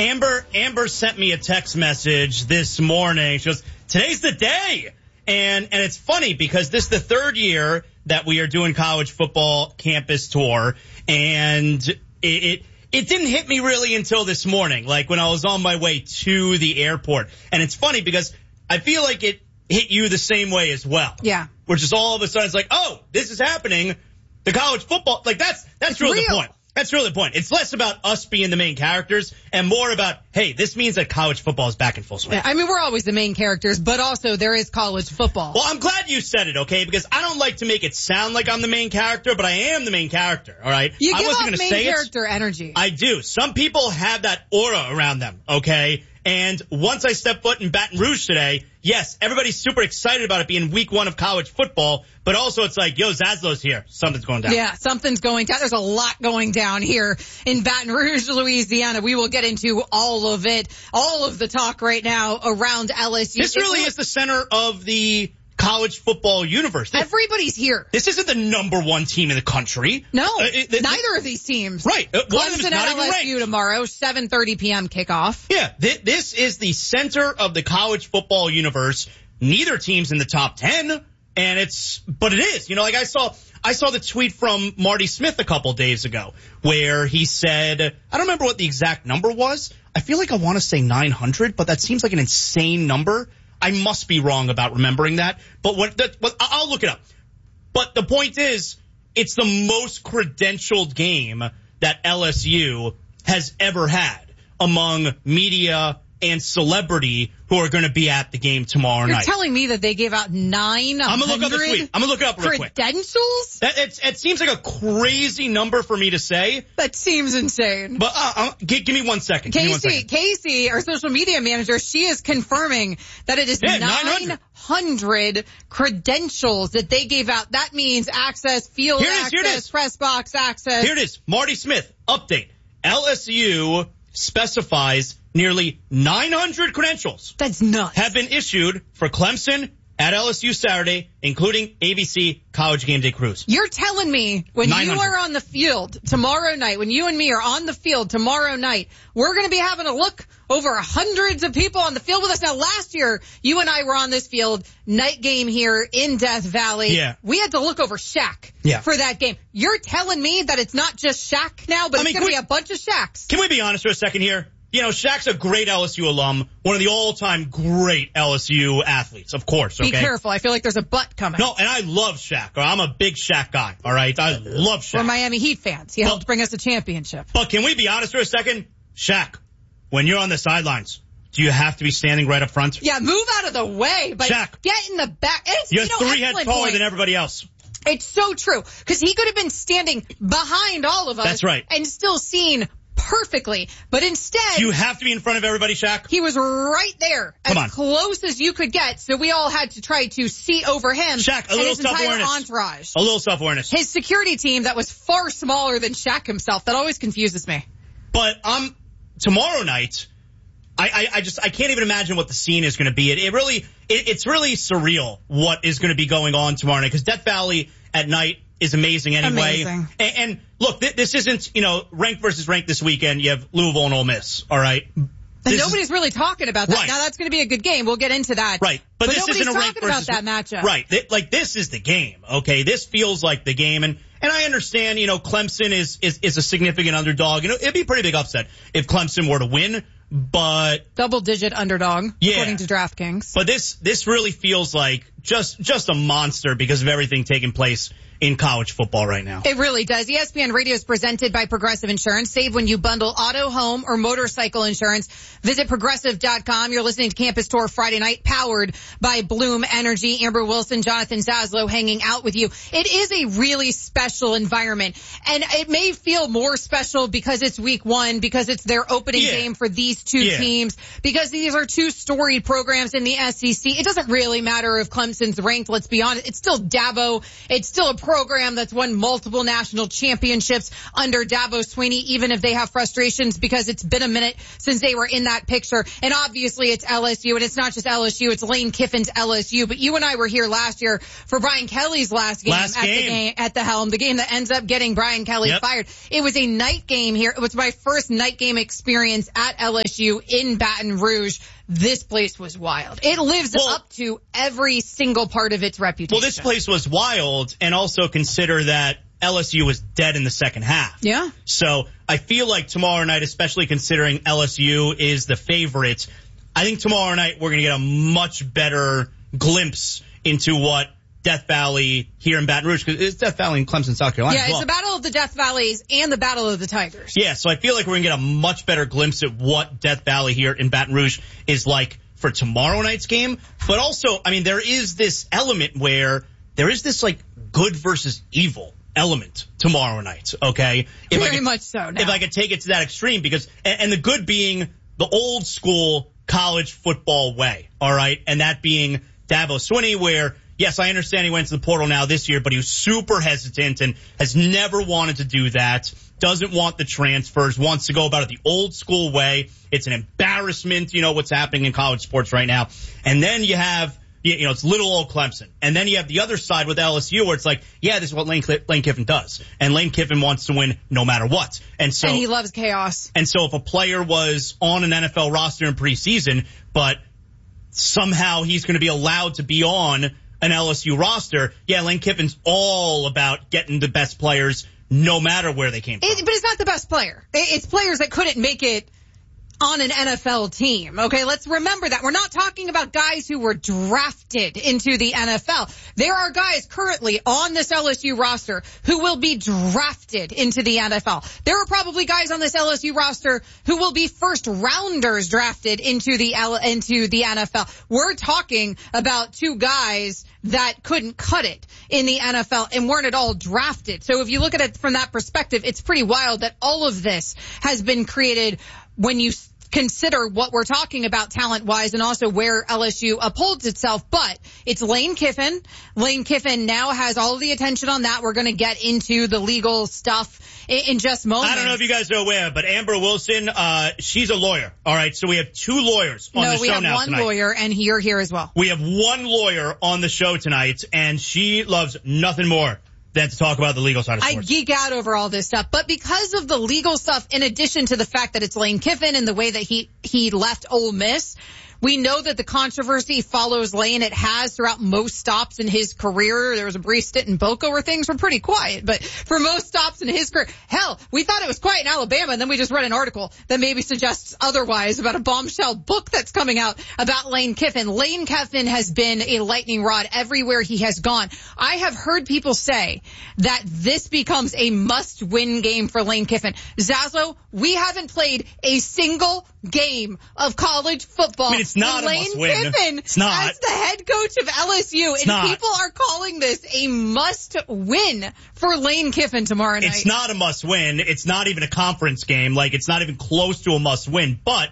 Amber sent me a text message this morning. She goes, today's the day. And it's funny because this is the third year that we are doing college football campus tour. And it didn't hit me really until this morning, like when I was on my way to the airport. And it's funny because I feel like it hit you the same way as well. Yeah. Which is all of a sudden it's like, oh, this is happening. The college football, like that's really the point. That's really the point. It's less about us being the main characters and more about, hey, this means that college football is back in full swing. I mean, we're always the main characters, but also there is college football. Well, I'm glad you said it, okay, because I don't like to make it sound like I'm the main character, but I am the main character, all right? You give I wasn't off gonna main character energy. I do. Some people have that aura around them, okay? And once I step foot in Baton Rouge today, yes, everybody's super excited about it being week 1 of college football, but also it's like, yo, Zaslow's here. Something's going down. Yeah, something's going down. There's a lot going down here in Baton Rouge, Louisiana. We will get into all of it, all of the talk right now around LSU. This really is the center of the college football universe. Everybody's here. This isn't the number 1 team in the country. No, neither of these teams. Right. Clemson at LSU tomorrow, 7:30 p.m. kickoff. Yeah, this is the center of the college football universe. Neither team's in the top 10, but it is. You know, like I saw the tweet from Marty Smith a couple days ago where he said, I don't remember what the exact number was. I feel like I want to say 900, but that seems like an insane number. I must be wrong about remembering that, but I'll look it up. But the point is, it's the most credentialed game that LSU has ever had among media and celebrity who are going to be at the game tomorrow night. You're telling me that they gave out 900 I'm going to look up the tweet. I'm going to look it up real quick. Credentials? It seems like a crazy number for me to say. That seems insane. But give me 1 second. Casey, our social media manager, she is confirming that it is 900 credentials that they gave out. That means access, field access, press box access. Here it is. Marty Smith, update. LSU specifies nearly 900 credentials. That's nuts. Have been issued for Clemson at LSU Saturday, including ABC College Game Day Cruise. You're telling me when 900. You are on the field tomorrow night, when you and me are on the field tomorrow night, we're going to be having a look over hundreds of people on the field with us. Now, last year, you and I were on this field, night game here in Death Valley. Yeah. We had to look over Shaq for that game. You're telling me that it's not just Shaq now, but it's going to be a bunch of Shaqs. Can we be honest for a second here? You know, Shaq's a great LSU alum, one of the all-time great LSU athletes, of course, okay? Be careful. I feel like there's a butt coming. No, and I love Shaq. I'm a big Shaq guy, all right? I love Shaq. We're Miami Heat fans. He helped bring us a championship. But can we be honest for a second? Shaq, when you're on the sidelines, do you have to be standing right up front? Yeah, move out of the way. But Shaq, get in the back. You're 3 heads taller than everybody else. It's so true. Because he could have been standing behind all of us. That's right. And still seen perfectly, but instead you have to be in front of everybody, Shaq. He was right there, close as you could get, so we all had to try to see over him. Shaq, a little self-awareness. Entourage. A little self-awareness. His security team that was far smaller than Shaq himself. That always confuses me. But tomorrow night, I can't even imagine what the scene is going to be. It's really surreal what is going to be going on tomorrow night, because Death Valley at night is amazing anyway. Amazing. And look, this isn't, ranked versus ranked this weekend. You have Louisville and Ole Miss, all right? And nobody's really talking about that. Right. Now that's going to be a good game. We'll get into that. Right. But this nobody's isn't a ranked talking versus about that matchup. Right. This is the game, okay? This feels like the game. And I understand, Clemson is a significant underdog. It'd be a pretty big upset if Clemson were to win, but double-digit underdog, according to DraftKings. But this really feels like just a monster because of everything taking place in college football right now. It really does. ESPN Radio is presented by Progressive Insurance. Save when you bundle auto, home, or motorcycle insurance. Visit Progressive.com. You're listening to Campus Tour Friday night, powered by Bloom Energy. Amber Wilson, Jonathan Zaslow hanging out with you. It is a really special environment, and it may feel more special because it's week 1, because it's their opening game for these two teams, because these are two storied programs in the SEC. It doesn't really matter if Clemson's ranked, let's be honest. It's still Dabo. It's still a program that's won multiple national championships under Dabo Swinney, even if they have frustrations because it's been a minute since they were in that picture. And obviously it's LSU, and it's not just LSU, it's Lane Kiffin's LSU. But you and I were here last year for Brian Kelly's last game at the helm, the game that ends up getting Brian Kelly fired. It was a night game here. It was my first night game experience at LSU. LSU in Baton Rouge, this place was wild. It lives up to every single part of its reputation. Well, this place was wild, and also consider that LSU was dead in the second half. Yeah. So I feel like tomorrow night, especially considering LSU is the favorite, I think tomorrow night we're going to get a much better glimpse into what Death Valley here in Baton Rouge, because it's Death Valley in Clemson, South Carolina. Yeah, it's the Battle of the Death Valleys and the Battle of the Tigers. Yeah, so I feel like we're going to get a much better glimpse at what Death Valley here in Baton Rouge is like for tomorrow night's game. But also, I mean, there is this element where there is this, like, good versus evil element tomorrow night, okay? Very much so now. If I could take it to that extreme, because, and the good being the old school college football way, all right? And that being Dabo Swinney, where, yes, I understand he went to the portal now this year, but he was super hesitant and has never wanted to do that, doesn't want the transfers, wants to go about it the old school way. It's an embarrassment, what's happening in college sports right now. And then you have, it's little old Clemson. And then you have the other side with LSU where it's like, yeah, this is what Lane Kiffin does. And Lane Kiffin wants to win no matter what. And he loves chaos. And so if a player was on an NFL roster in preseason, but somehow he's going to be allowed to be on an LSU roster, yeah, Lane Kiffin's all about getting the best players no matter where they came from. But it's not the best player. It's players that couldn't make it on an NFL team. Okay, let's remember that. We're not talking about guys who were drafted into the NFL. There are guys currently on this LSU roster who will be drafted into the NFL. There are probably guys on this LSU roster who will be first rounders drafted into the NFL. We're talking about two guys that couldn't cut it in the NFL and weren't at all drafted. So if you look at it from that perspective, it's pretty wild that all of this has been created when you consider what we're talking about talent-wise and also where LSU upholds itself. But it's Lane Kiffin. Lane Kiffin now has all of the attention on that. We're going to get into the legal stuff in just moments. I don't know if you guys are aware, but Amber Wilson, she's a lawyer. All right, so we have two lawyers on the show now tonight. No, we have one lawyer, and you're here as well. We have one lawyer on the show tonight, and she loves nothing more than to talk about the legal side of sports. I geek out over all this stuff, but because of the legal stuff, in addition to the fact that it's Lane Kiffin and the way that he left Ole Miss, we know that the controversy follows Lane. It has throughout most stops in his career. There was a brief stint in Boca where things were pretty quiet, but for most stops in his career, hell, we thought it was quiet in Alabama, and then we just read an article that maybe suggests otherwise about a bombshell book that's coming out about Lane Kiffin. Lane Kiffin has been a lightning rod everywhere he has gone. I have heard people say that this becomes a must-win game for Lane Kiffin. Zaslow, we haven't played a single game of college football. I mean, it's not Lane a must-win. Kiffin it's not. as the head coach of LSU, it's and not. People are calling this a must-win for Lane Kiffin tomorrow night. It's not a must-win. It's not even a conference game. Like, it's not even close to a must-win. But,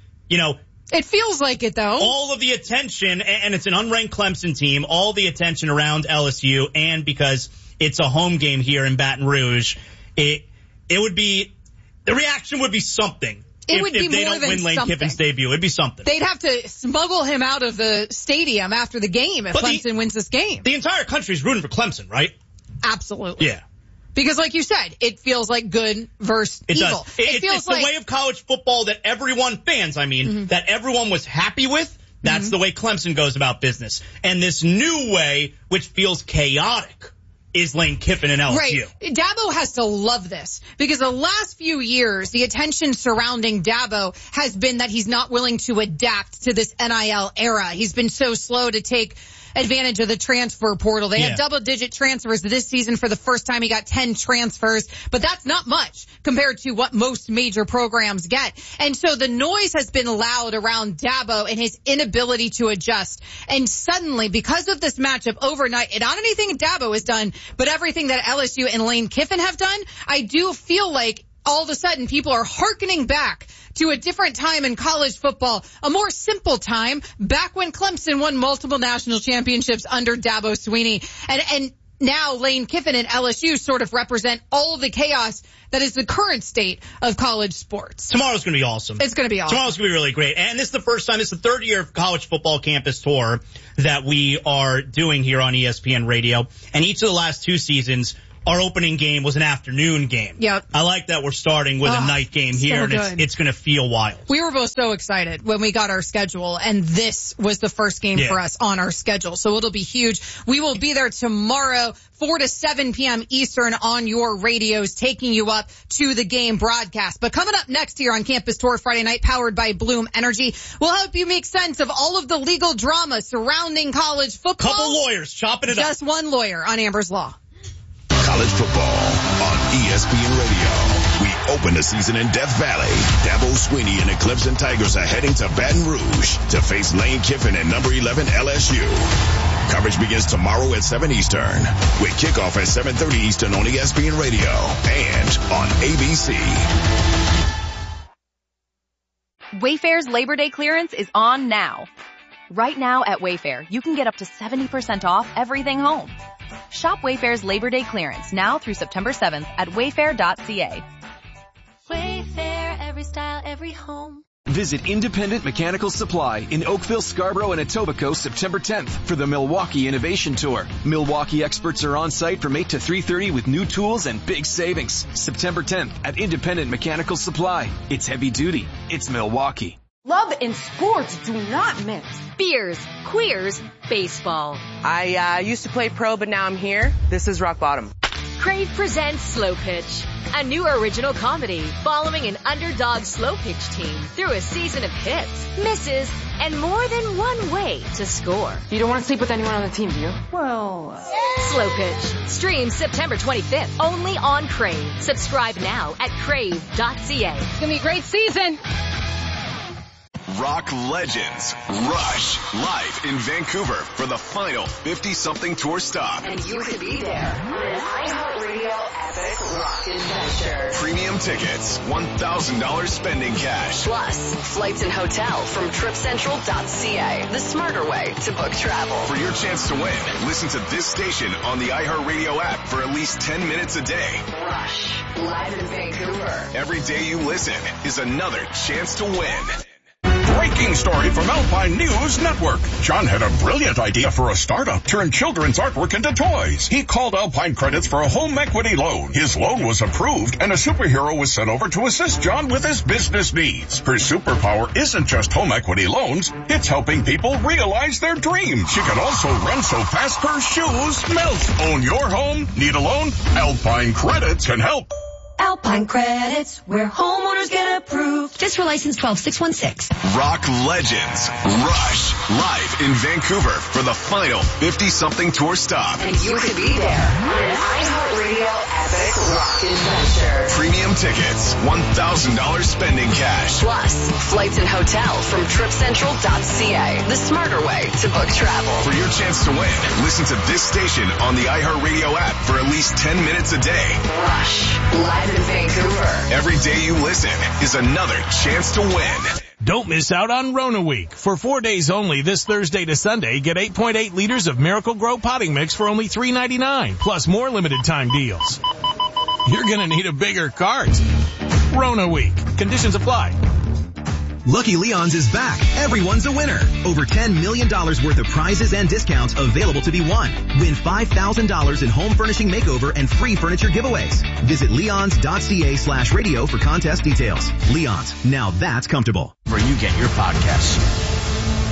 it feels like it, though. All of the attention, and it's an unranked Clemson team, all the attention around LSU, and because it's a home game here in Baton Rouge, it would be, the reaction would be something. If they don't win Lane Kiffin's debut, it'd be something. They'd have to smuggle him out of the stadium after the game if Clemson wins this game. The entire country's rooting for Clemson, right? Absolutely. Yeah. Because like you said, it feels like good versus evil. It feels it's like the way of college football that everyone, that everyone was happy with. That's the way Clemson goes about business. And this new way, which feels chaotic, is Lane Kiffin and LSU. Right. Dabo has to love this because the last few years, the attention surrounding Dabo has been that he's not willing to adapt to this NIL era. He's been so slow to take advantage of the transfer portal. They had double-digit transfers this season. For the first time, he got 10 transfers, but that's not much compared to what most major programs get. And so the noise has been loud around Dabo and his inability to adjust. And suddenly, because of this matchup overnight, and not anything Dabo has done, but everything that LSU and Lane Kiffin have done, I do feel like all of a sudden people are hearkening back to a different time in college football, a more simple time, back when Clemson won multiple national championships under Dabo Swinney. And now Lane Kiffin and LSU sort of represent all of the chaos that is the current state of college sports. Tomorrow's going to be awesome. It's going to be awesome. Tomorrow's going to be really great. And this is the first time, it's the third year of college football campus tour that we are doing here on ESPN Radio. And each of the last two seasons, our opening game was an afternoon game. Yep. I like that we're starting with a night game here, so and good. it's going to feel wild. We were both so excited when we got our schedule, and this was the first game for us on our schedule. So it'll be huge. We will be there tomorrow, 4 to 7 p.m. Eastern on your radios, taking you up to the game broadcast. But coming up next here on Campus Tour Friday night, powered by Bloom Energy, we'll help you make sense of all of the legal drama surrounding college football. Couple lawyers chopping it up. Just one lawyer on Amber's Law. College football on ESPN Radio. We open the season in Death Valley. Dabo Swinney and the Clemson Tigers are heading to Baton Rouge to face Lane Kiffin and number 11 LSU. Coverage begins tomorrow at 7 Eastern with kickoff at 7:30 Eastern on ESPN Radio and on ABC. Wayfair's Labor Day clearance is on now. Right now at Wayfair, you can get up to 70% off everything home. Shop Wayfair's Labor Day clearance now through September 7th at wayfair.ca. Wayfair, every style, every home. Visit Independent Mechanical Supply in Oakville, Scarborough, and Etobicoke September 10th for the Milwaukee Innovation Tour. Milwaukee experts are on site from 8 to 3:30 with new tools and big savings. September 10th at Independent Mechanical Supply. It's heavy duty. It's Milwaukee. Love and sports do not mix. Beers, queers, baseball. I used to play pro, but now I'm here. This is rock bottom. Crave presents Slow Pitch, a new original comedy following an underdog slow pitch team through a season of hits, misses, and more than one way to score. You don't want to sleep with anyone on the team, do you? Well... Slow Pitch. Streams September 25th only on Crave. Subscribe now at crave.ca. It's going to be a great season. Rock Legends Rush live in Vancouver for the final 50-something tour stop. And you could be there on an iHeartRadio epic rock adventure. Premium tickets, $1,000 spending cash. Plus, flights and hotel from TripCentral.ca, the smarter way to book travel. For your chance to win, listen to this station on the iHeartRadio app for at least 10 minutes a day. Rush, live in Vancouver. Every day you listen is another chance to win. Breaking story from Alpine News Network. John had a brilliant idea for a startup. Turn children's artwork into toys. He called Alpine Credits for a home equity loan. His loan was approved, and a superhero was sent over to assist John with his business needs. Her superpower isn't just home equity loans. It's helping people realize their dreams. She can also run so fast her shoes melt. Own your home? Need a loan? Alpine Credits can help. Alpine Credits, where homeowners get approved. Just for license 12616. Rock Legends Rush live in Vancouver for the final 50-something tour stop. And you could be there on an iHeartRadio epic rock adventure. Premium tickets, $1,000 spending cash. Plus, flights and hotel from TripCentral.ca, the smarter way to book travel. For your chance to win, listen to this station on the iHeartRadio app for at least 10 minutes a day. Rush, live in Vancouver. Every day you listen is another chance to win. Don't miss out on Rona Week. For 4 days only, this Thursday to Sunday, get 8.8 liters of Miracle Grow potting mix for only $3.99, plus more limited time deals. You're gonna need a bigger cart. Rona Week. Conditions apply. Lucky Leon's is back. Everyone's a winner. Over $10 million worth of prizes and discounts available to be won. Win $5,000 in home furnishing makeover and free furniture giveaways. Visit leons.ca/radio for contest details. Leon's, now that's comfortable. Where you get your podcasts.